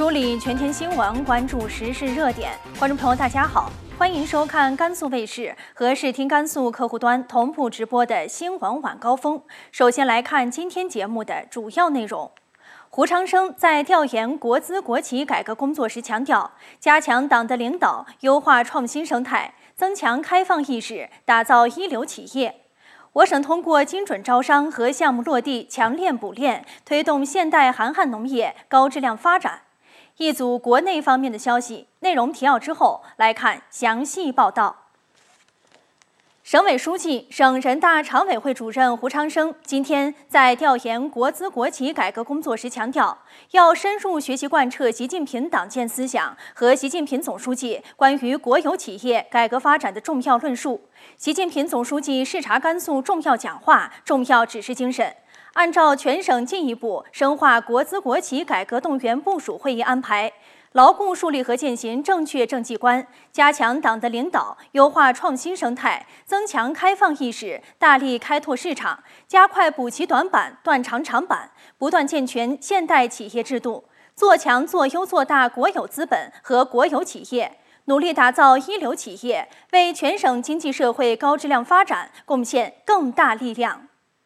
梳理全天新闻，关注时事热点。观众朋友，大家好，欢迎收看甘肃卫视和视听甘肃客户端同步直播的新闻晚高峰。首先来看今天节目的主要内容。胡长生在调研国资国企改革工作时强调，加强党的领导，优化创新生态，增强开放意识，打造一流企业。我省通过精准招商和项目落地强链补链，推动现代含旱农业高质量发展。一组国内方面的消息，内容提要之后来看详细报道。省委书记、省人大常委会主任胡长生今天在调研国资国企改革工作时强调，要深入学习贯彻习近平党建思想和习近平总书记关于国有企业改革发展的重要论述。习近平总书记视察甘肃重要讲话、重要指示精神，按照全省进一步深化国资国企改革动员部署会议安排，牢固树立和践行正确政绩观，加强党的领导，优化创新生态，增强开放意识，大力开拓市场，加快补齐短板、断长长板，不断健全现代企业制度，做强做优做大国有资本和国有企业，努力打造一流企业，为全省经济社会高质量发展贡献更大力量。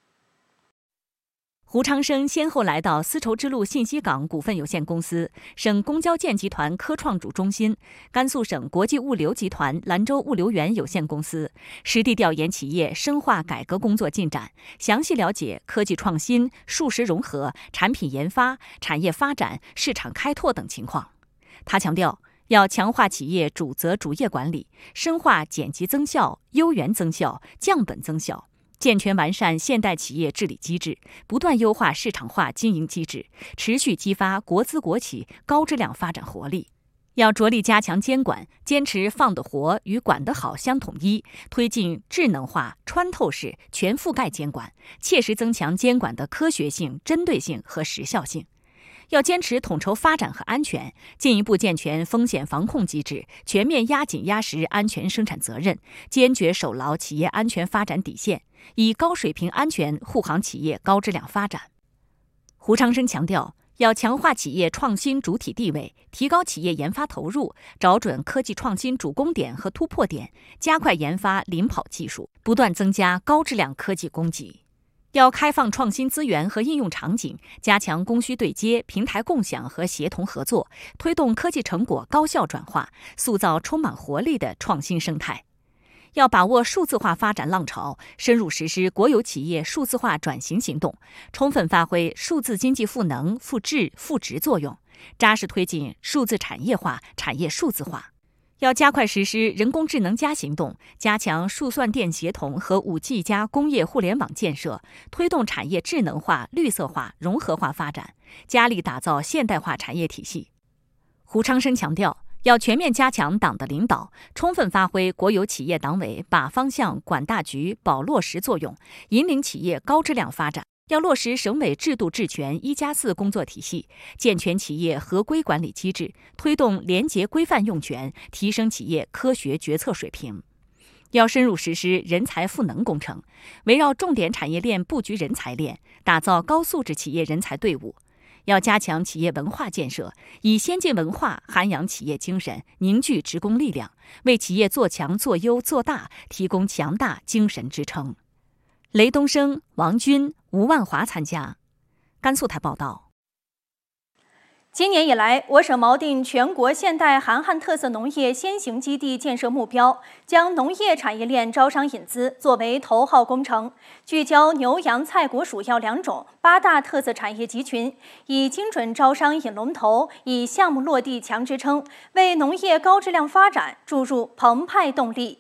胡长生先后来到丝绸之路信息港股份有限公司、省公交建集团科创主中心、甘肃省国际物流集团兰州物流园有限公司，实地调研企业深化改革工作进展，详细了解科技创新、数实融合、产品研发、产业发展、市场开拓等情况。他强调，要强化企业主责主业管理，深化减级增效、优源增效、降本增效，健全完善现代企业治理机制，不断优化市场化经营机制，持续激发国资国企高质量发展活力。要着力加强监管，坚持放得活与管得好相统一，推进智能化、穿透式、全覆盖监管，切实增强监管的科学性、针对性和时效性。要坚持统筹发展和安全，进一步健全风险防控机制，全面压紧压实安全生产责任，坚决守牢企业安全发展底线，以高水平安全护航企业高质量发展。胡长生强调，要强化企业创新主体地位，提高企业研发投入，找准科技创新主攻点和突破点，加快研发领跑技术，不断增加高质量科技供给。要开放创新资源和应用场景，加强供需对接、平台共享和协同合作，推动科技成果高效转化，塑造充满活力的创新生态。要把握数字化发展浪潮，深入实施国有企业数字化转型行动，充分发挥数字经济赋能、赋智、赋值作用，扎实推进数字产业化、产业数字化。要加快实施人工智能+行动，加强数算电协同和5G+ 工业互联网建设，推动产业智能化、绿色化、融合化发展，加力打造现代化产业体系。胡长生强调，要全面加强党的领导，充分发挥国有企业党委把方向、管大局、保落实作用，引领企业高质量发展。要落实省委制度治权1+4工作体系，健全企业合规管理机制，推动廉洁规范用权，提升企业科学决策水平。要深入实施人才赋能工程，围绕重点产业链布局人才链，打造高素质企业人才队伍。要加强企业文化建设，以先进文化涵养企业精神，凝聚职工力量，为企业做强做优做大提供强大精神支撑。雷东升、王军、吴万华参加。甘肃台报道。 今年以来，我省锚定全国现代含旱特色农业先行基地建设目标，将农业产业链招商引资作为头号工程，聚焦牛羊菜果属药两种8大特色产业集群，以精准招商引龙头，以项目落地强支撑，为农业高质量发展注入澎湃动力。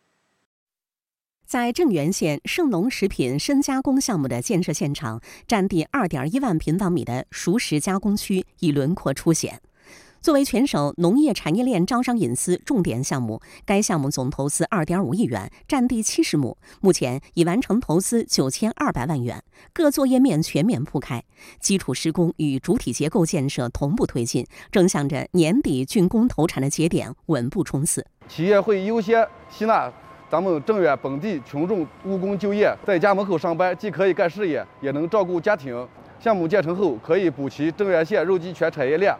在镇原县盛农食品深加工项目的建设现场，占地2.1万平方米的熟食加工区已轮廓初显。作为全省农业产业链招商引资重点项目，该项目总投资2.5亿元，占地70亩，目前已完成投资9200万元，各作业面全面铺开，基础施工与主体结构建设同步推进，正向着年底竣工投产的节点稳步冲刺。 企业会优先吸纳咱们正源本地群众务工就业，在家门口上班，既可以干事业，也能照顾家庭。项目建成后，可以补齐正源县肉鸡全产业链。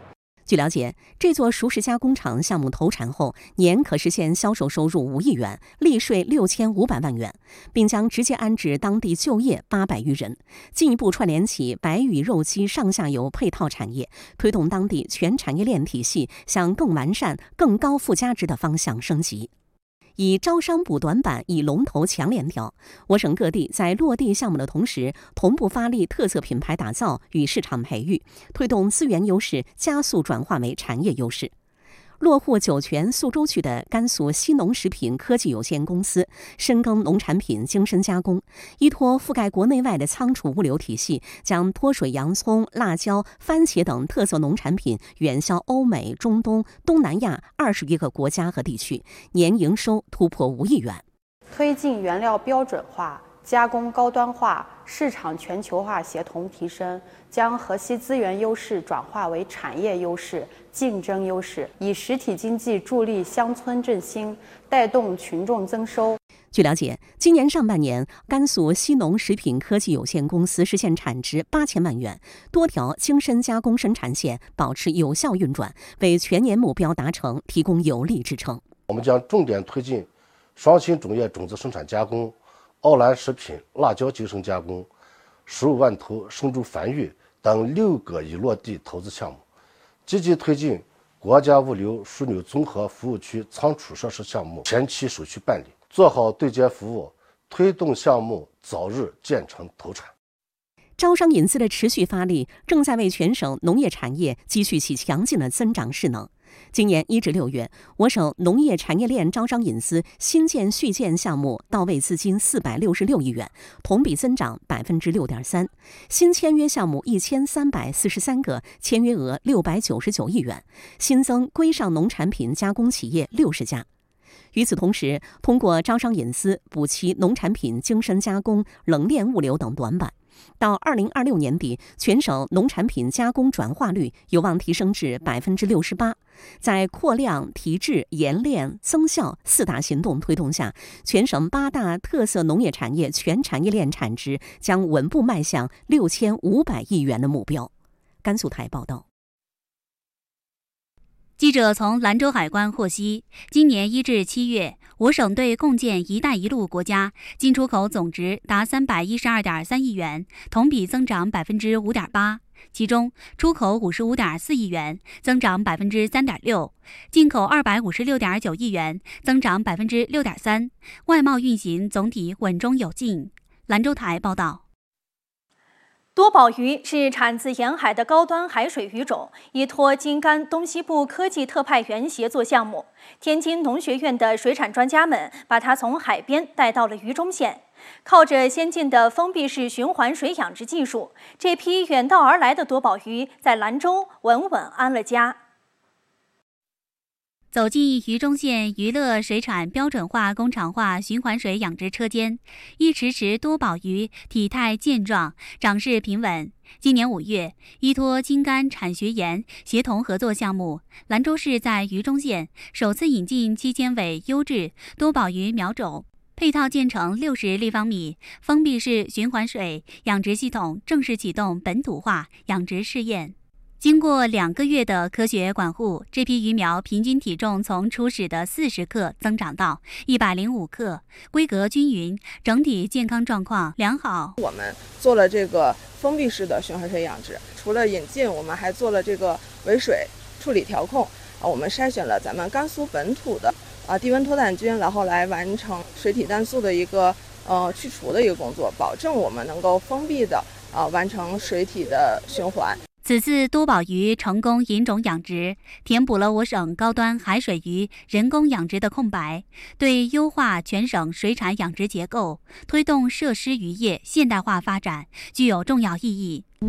据了解，这座熟食加工厂项目投产后，年可实现销售收入5亿元，利税6500万元，并将直接安置当地就业800余人，进一步串联起白羽肉鸡上下游配套产业，推动当地全产业链体系向更完善、更高附加值的方向升级。以招商补短板，以龙头强联调，我省各地在落地项目的同时，同步发力特色品牌打造与市场培育，推动资源优势加速转化为产业优势。落户酒泉宿州区的甘肃西农食品科技有限公司深耕农产品精深加工，依托覆盖国内外的仓储物流体系，将脱水洋葱、辣椒、番茄等特色农产品远销欧美、中东、东南亚21个国家和地区，年营收突破5亿元。 推进原料标准化、加工高端化、市场全球化协同提升，将河西资源优势转化为产业优势、竞争优势，以实体经济助力乡村振兴，带动群众增收。 据了解，今年上半年，甘肃西农食品科技有限公司实现产值8000万元，多条精深加工生产线保持有效运转，为全年目标达成提供有力支撑。 我们将重点推进双新种业种子生产加工、奥兰食品辣椒精生加工、15万头生猪繁育等6个已落地投资项目，积极推进国家物流枢纽综合服务区仓储设施项目前期手续办理，做好对接服务，推动项目早日建成投产。 招商引资的持续发力，正在为全省农业产业积蓄起强劲的增长势能。今年1至6月，我省农业产业链招商引资新建续建项目到位资金466亿元，同比增长6.3%，新签约项目1343个，签约额699亿元，新增规上农产品加工企业60家。与此同时，通过招商引资补齐农产品精深加工、冷链物流等短板，到2026年底，全省农产品加工转化率有望提升至68%。在扩量、提质、研炼、增效4大行动推动下，全省8大特色农业产业全产业链产值将稳步迈向6500亿元的目标。甘肃台报道。 记者从兰州海关获悉，今年1至7月，我省对共建“一带一路”国家进出口总值达312.3亿元，同比增长5.8%。其中，出口55.4亿元，增长3.6%；进口256.9亿元，增长6.3%。外贸运行总体稳中有进。兰州台报道。 多宝鱼是产自沿海的高端海水鱼种，依托京甘东西部科技特派员协作项目，天津农学院的水产专家们把它从海边带到了渝中县。靠着先进的封闭式循环水养殖技术，这批远道而来的多宝鱼在兰州稳稳安了家。 走进渝中县娱乐水产标准化工厂化循环水养殖车间，一池池多宝鱼体态健壮，长势平稳。今年5月，依托京甘产学研协同合作项目，兰州市在渝中县首次引进7千尾优质多宝鱼苗种，配套建成60立方米封闭式循环水养殖系统，正式启动本土化养殖试验。经过2个月的科学管护，这批鱼苗平均体重从初始的40克增长到105克，规格均匀，整体健康状况良好。 我们做了这个封闭式的循环水养殖，除了引进，我们还做了这个围水处理调控。我们筛选了咱们甘肃本土的低温脱氮菌，然后来完成水体氮素的一个去除的一个工作，保证我们能够封闭的完成水体的循环。 此次多宝鱼成功引种养殖，填补了我省高端海水鱼人工养殖的空白，对优化全省水产养殖结构、推动设施渔业现代化发展具有重要意义。